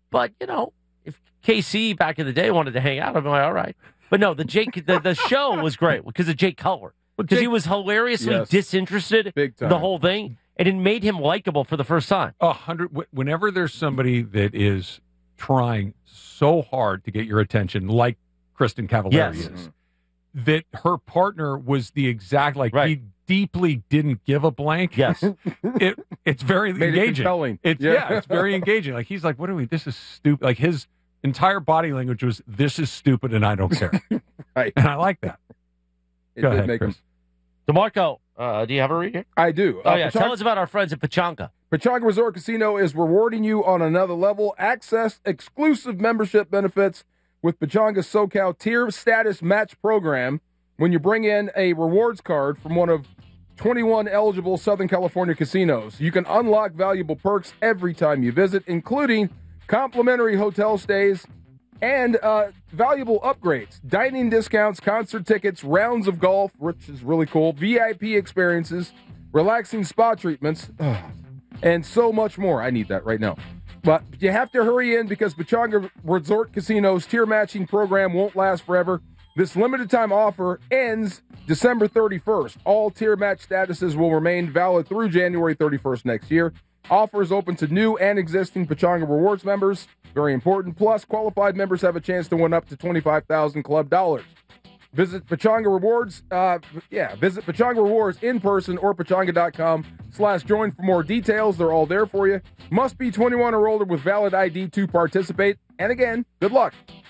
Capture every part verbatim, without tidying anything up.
But, you know, if K C back in the day wanted to hang out, I'm like, all right. But no, the Jake, the, the show was great because of Jake Cutler. Because he was hilariously yes. disinterested Big time. the whole thing, and it made him likable for the first time. A hundred. Whenever there's somebody that is trying so hard to get your attention, like Kristen Cavallari Yes. is, that her partner was the exact, like, Right. he deeply didn't give a blank. Yes. It it's very Made it engaging. compelling. It's Yeah. yeah. it's very engaging. Like, he's like, what are we? This is stupid. Like, his entire body language was, this is stupid, and I don't care. Right. And I like that. It Go did ahead, make Chris. him. DeMarco, uh, do you have a read? I do. Oh, Uh, yeah. Pechanga- Tell us about our friends at Pechanga. Pechanga Resort Casino is rewarding you on another level. Access exclusive membership benefits with Pechanga's SoCal Tier Status Match Program when you bring in a rewards card from one of twenty-one eligible Southern California casinos. You can unlock valuable perks every time you visit, including complimentary hotel stays and uh, valuable upgrades, dining discounts, concert tickets, rounds of golf, which is really cool, V I P experiences, relaxing spa treatments, ugh, and so much more. I need that right now. But you have to hurry in because Pechanga Resort Casino's tier matching program won't last forever. This limited time offer ends December thirty-first. All tier match statuses will remain valid through January thirty-first next year. Offer is open to new and existing Pechanga Rewards members. Very important. Plus, qualified members have a chance to win up to twenty-five thousand club dollars. Visit Pechanga Rewards. Uh, yeah, visit Pechanga Rewards in person or pechanga.com slash join for more details. They're all there for you. Must be twenty-one or older with valid I D to participate. And again, good luck.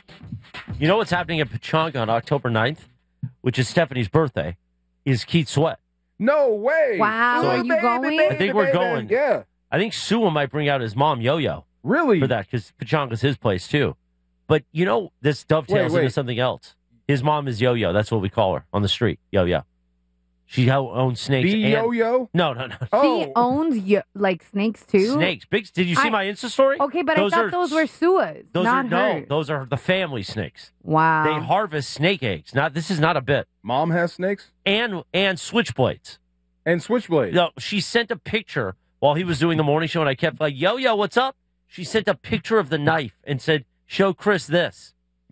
You know what's happening at Pechanga on October ninth, which is Stephanie's birthday, is Keith Sweat. No way. Wow, So are Baby, you going? baby, I think we're baby. going. Yeah. I think Sua might bring out his mom, Yo-Yo, Really? for that because Pechanga's his place, too. But, you know, this dovetails Wait, wait. into something else. His mom is Yo-Yo. That's what we call her on the street, Yo-Yo. She ho- owns snakes. The and- yo-yo? No, no, no. She Oh. owns y- like snakes too. Snakes. Big. Did you see I- my Insta story? Okay, but Those I thought are- those were Sua's, Those not are no. hers. Those are the family snakes. Wow. They harvest snake eggs. Not. This is not a bit. Mom has snakes? And and switchblades. And switchblades. No, she sent a picture while he was doing the morning show, and I kept like, "Yo, yo, what's up?" She sent a picture of the knife and said, "Show Chris this."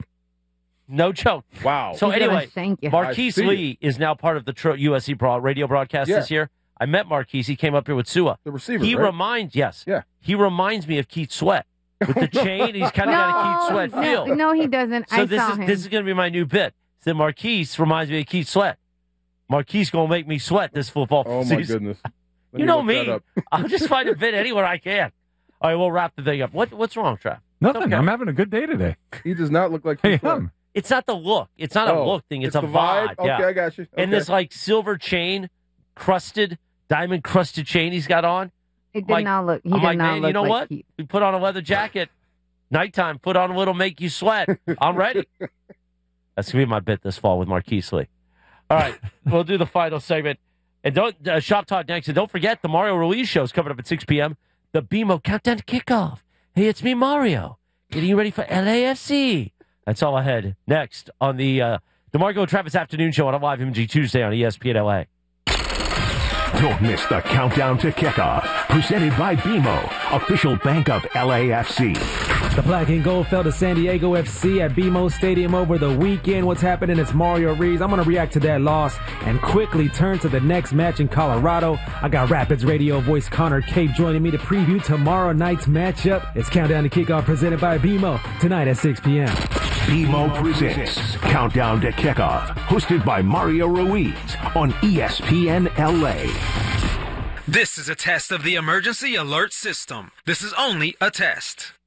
No joke. Wow. So He's gonna anyway, shank you. Marquise I see Lee is now part of the tro- U S C broad- radio broadcast Yeah. this year. I met Marquise. He came up here with Sua. The receiver, He right? reminds yes. Yeah. He reminds me of Keith Sweat with the chain. He's kind of got a Keith Sweat no, feel. no, he doesn't. So I this saw is him. this is going to be my new bit. So Marquise reminds me of Keith Sweat. Marquise going to make me sweat this football Oh, my season. goodness. Let You me know look that me. up. I'll just find a bit anywhere I can. All right, we'll wrap the thing up. What what's wrong, Trav? Nothing. Okay. I'm having a good day today. He does not look like Hey, Keith Sweat. him. It's not the look. It's not a Oh, look thing. It's, a the vibe. Okay, Yeah. I got you. And Okay. this like silver chain, crusted, diamond crusted chain he's got on. it did like- not look. He I'm did like, not man, look you know like what? Keith. We put on a leather jacket. Nighttime, put on a little make you sweat. I'm ready. That's gonna be my bit this fall with Marquise Lee. All right, we'll do the final segment. And don't uh, Shop Talk next. And don't forget the Mario Ruiz show is coming up at six p.m. The B M O Countdown to Kickoff. Hey, it's me, Mario. Getting you ready for L A F C. That's all ahead. Next on the uh, DeMarco and Travis Afternoon Show on a live M G Tuesday on E S P N L A. Don't miss the Countdown to Kickoff, presented by B M O, official bank of L A F C. The black and gold fell to San Diego F C at B M O Stadium over the weekend. What's happening? It's Mario Reeves. I'm going to react to that loss and quickly turn to the next match in Colorado. I got Rapids radio voice Connor Cape joining me to preview tomorrow night's matchup. It's Countdown to Kickoff presented by B M O tonight at six p.m. B M O presents Countdown to Kickoff, hosted by Mario Ruiz on E S P N L A. This is a test of the emergency alert system. This is only a test.